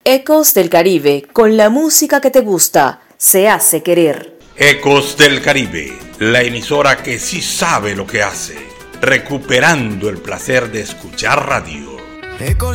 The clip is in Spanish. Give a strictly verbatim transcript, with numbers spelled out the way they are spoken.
Ecos del Caribe, con la música que te gusta, se hace querer. Ecos del Caribe, la emisora que sí sabe lo que hace, recuperando el placer de escuchar radio. Ecos